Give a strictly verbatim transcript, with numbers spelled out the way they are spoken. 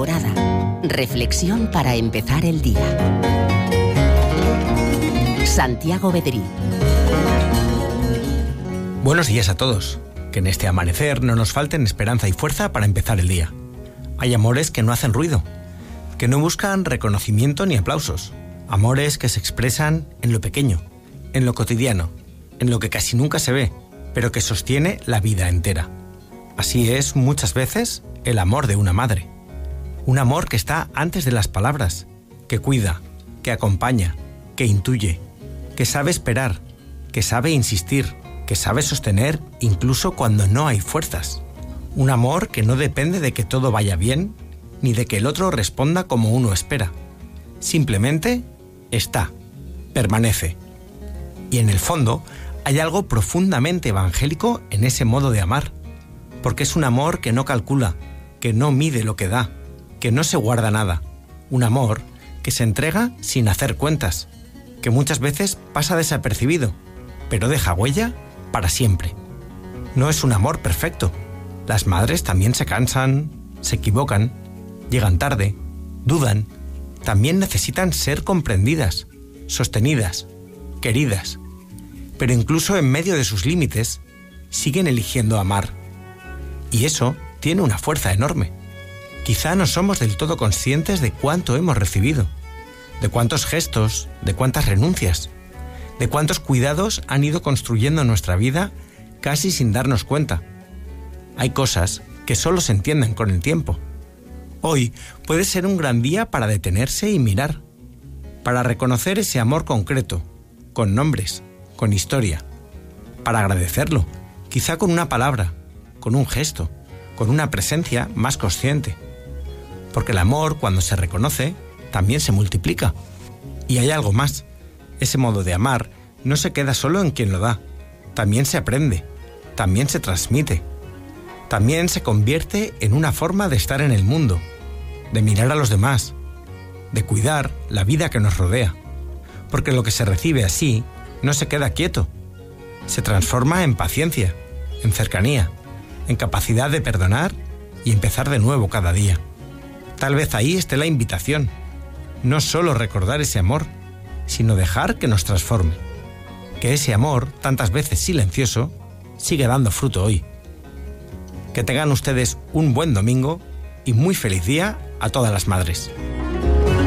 temporada. Reflexión para empezar el día. Santiago Bedrí. Buenos días a todos. Que en este amanecer no nos falten esperanza y fuerza para empezar el día. Hay amores que no hacen ruido, que no buscan reconocimiento ni aplausos. Amores que se expresan en lo pequeño, en lo cotidiano, en lo que casi nunca se ve, pero que sostiene la vida entera. Así es muchas veces el amor de una madre. Un amor que está antes de las palabras, que cuida, que acompaña, que intuye, que sabe esperar, que sabe insistir, que sabe sostener incluso cuando no hay fuerzas. Un amor que no depende de que todo vaya bien, ni de que el otro responda como uno espera. Simplemente está, permanece. Y en el fondo hay algo profundamente evangélico en ese modo de amar, porque es un amor que no calcula, que no mide lo que da, que no se guarda nada. Un amor que se entrega sin hacer cuentas, que muchas veces pasa desapercibido, pero deja huella para siempre. No es un amor perfecto. Las madres también se cansan, se equivocan, llegan tarde, dudan. También necesitan ser comprendidas, sostenidas, queridas. Pero incluso en medio de sus límites, siguen eligiendo amar. Y eso tiene una fuerza enorme. Quizá no somos del todo conscientes de cuánto hemos recibido, de cuántos gestos, de cuántas renuncias, de cuántos cuidados han ido construyendo nuestra vida casi sin darnos cuenta. Hay cosas que solo se entienden con el tiempo. Hoy puede ser un gran día para detenerse y mirar, para reconocer ese amor concreto, con nombres, con historia, para agradecerlo, quizá con una palabra, con un gesto, con una presencia más consciente. Porque el amor, cuando se reconoce, también se multiplica. Y hay algo más. Ese modo de amar no se queda solo en quien lo da. También se aprende, también se transmite. También se convierte en una forma de estar en el mundo, de mirar a los demás, de cuidar la vida que nos rodea. Porque lo que se recibe así no se queda quieto. Se transforma en paciencia, en cercanía, en capacidad de perdonar y empezar de nuevo cada día. Tal vez ahí esté la invitación. No solo recordar ese amor, sino dejar que nos transforme. Que ese amor, tantas veces silencioso, sigue dando fruto hoy. Que tengan ustedes un buen domingo y muy feliz día a todas las madres.